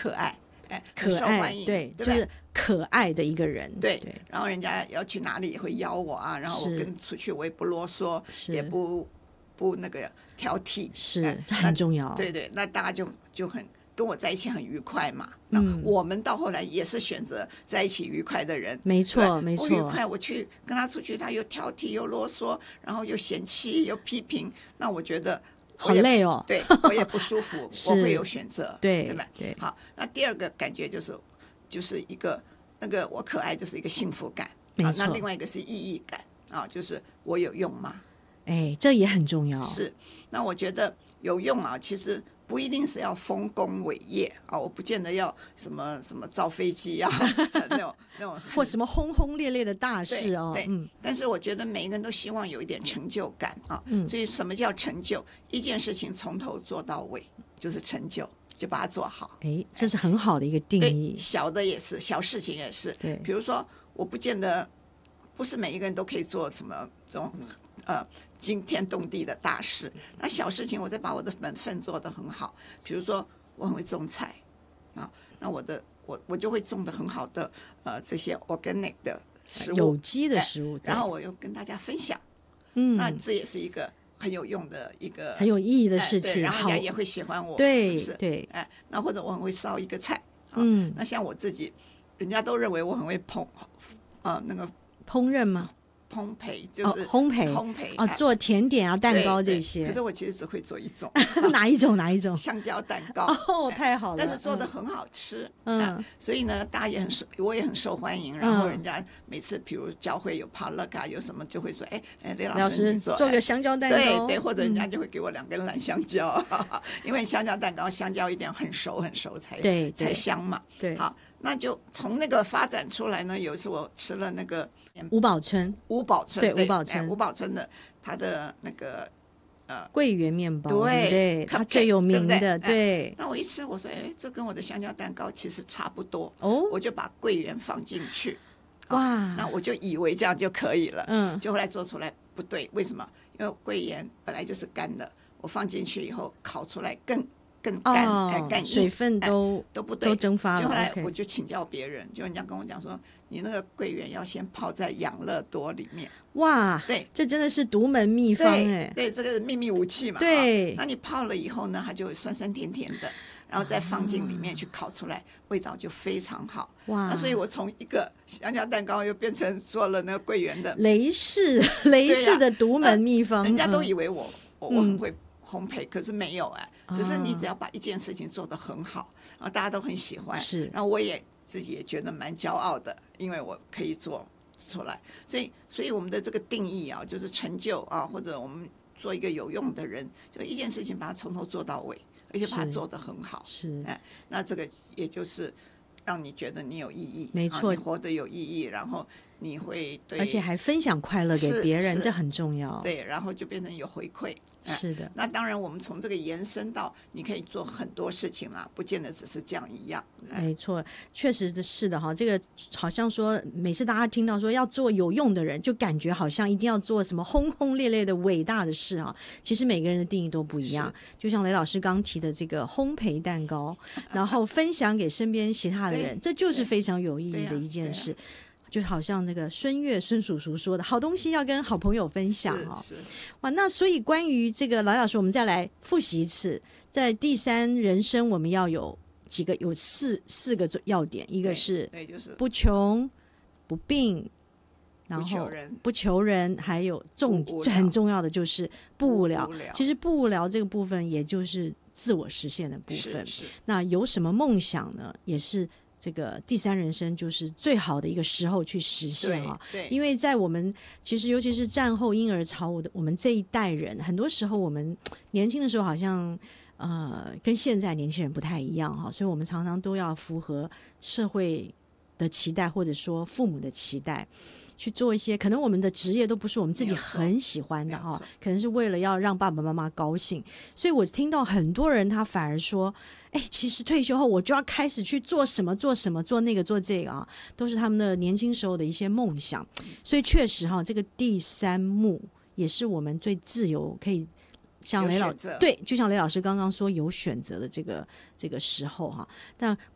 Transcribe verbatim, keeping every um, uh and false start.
可爱，哎， 可受欢迎， 对， 对， 就是可爱的一个人， 对对。 然后人家要去哪里也会邀我啊，然后我跟出去我也不啰嗦，也不不那个挑剔， 是， 哎， 这很重要。 对对，那大家就就很跟我在一起很愉快嘛。那我们到后来也是选择在一起愉快的人， 没错没错。 不愉快，我去跟他出去，他又挑剔又啰嗦，然后又嫌弃又批评，那我觉得好累哦。 对，我也不舒服，我会有选择， 对对吧？ 对。 好，那第二个感觉就是就是一个那个我可爱就是一个幸福感， 没错。 那另外一个是意义感啊，就是我有用吗？ 哎，这也很重要。 是，那我觉得有用啊，其实不一定是要丰功伟业啊，我不见得要什么什么造飞机啊那种那种， 或什么轰轰烈烈的大事哦。 对，嗯，但是我觉得每一个人都希望有一点成就感啊， 嗯， 所以什么叫成就？一件事情从头做到尾就是成就，就把它做好。 哎，这是很好的一个定义。 小的也是，小事情也是。 对， 比如说，我不见得不是每一个人都可以做什么这种呃惊天动地的大事，那小事情我再把我的本分做得很好。比如说，我很会种菜啊，那我的我我就会种得很好的呃这些 organic 的食物， 有机的食物， 然后我又跟大家分享， 嗯， 那这也是一个很有用的一个很有意义的事情， 然后人家也会喜欢我， 对， 是不是？ 对， 哎，那或者我很会烧一个菜， 嗯， 那像我自己，人家都认为我很会烹，呃，那个烹饪吗？ 烘焙就是烘焙， 烘焙哦，做甜点啊、蛋糕这些。 可是我其实只会做一种， 哪一种？哪一种？ 香蕉蛋糕。 哦，太好了！ 但是做的很好吃， 嗯， 所以呢，大家也很受，我也很受欢迎。然后人家每次，比如教会有帕乐卡有什么，就会说，哎哎，雷老师做做个香蕉蛋糕， 对对，或者人家就会给我两根烂香蕉，因为香蕉蛋糕，香蕉一定要很熟很熟才对才香嘛。 对， 好。那就从那个发展出来呢。有一次我吃了那个吴宝春， 吴宝春对吴宝春， 吴宝春的他的那个呃桂圆面包， 对对，他最有名的，对。 那我一吃，我说，哎，这跟我的香蕉蛋糕其实差不多哦， 我就把桂圆放进去， 哇， 那我就以为这样就可以了， 嗯， 就后来做出来不对，为什么？因为桂圆本来就是干的，我放进去以后烤出来更。更干， 哦哎，干硬， 水分都、 哎、都不对， 都蒸发了。 就后来我就请教别人，就人家跟我讲说，你那个桂圆要先泡在养乐多里面。 哇， 对， 这真的是独门秘方哎， 对，这个是秘密武器嘛。 对， 那你泡了以后呢，它就会酸酸甜甜的，然后再放进里面去烤出来，味道就非常好。 哇， 那所以我从一个香蕉蛋糕又变成做了那个桂圆的雷氏雷氏的独门秘方， 人家都以为我我我很会烘焙，可是没有哎。只是你只要把一件事情做得很好，然后大家都很喜欢， 是， 然后我也自己也觉得蛮骄傲的，因为我可以做出来。所以，所以我们的这个定义啊，就是成就啊，或者我们做一个有用的人，就一件事情把它从头做到尾，而且把它做得很好。 是， 哎，那这个也就是让你觉得你有意义， 没错， 啊、你活得有意义，然后你会对， 而且还分享快乐给别人，这很重要。 对，然后就变成有回馈。 是的， 那当然，我们从这个延伸到，你可以做很多事情啦，不见得只是这样一样。 没错，确实是的哈。这个好像说，每次大家听到说要做有用的人，就感觉好像一定要做什么轰轰烈烈的伟大的事啊。其实每个人的定义都不一样。就像雷老师刚提的这个烘焙蛋糕，然后分享给身边其他的人，这就是非常有意义的一件事。就好像那个孙越孙叔叔说的，好东西要跟好朋友分享哦。哇，那所以关于这个老老师，我们再来复习一次，在第三人生我们要有几个，有四四个要点，一个是不穷不病，然后不求人，还有重很重要的就是不无聊。其实不无聊这个部分，也就是自我实现的部分。那有什么梦想呢？也是。这个第三人生就是最好的一个时候去实现啊，因为在我们其实尤其是战后婴儿潮，我的我们这一代人，很多时候我们年轻的时候好像呃跟现在年轻人不太一样哈，所以我们常常都要符合社会的期待，或者说父母的期待。去做一些可能我们的职业都不是我们自己很喜欢的哈，可能是为了要让爸爸妈妈高兴，所以我听到很多人他反而说，哎，其实退休后我就要开始去做什么做什么做那个做这个啊，都是他们的年轻时候的一些梦想。所以确实哈，这个第三幕也是我们最自由可以。像雷老对，就像雷老师刚刚说有选择的这个这个时候哈，但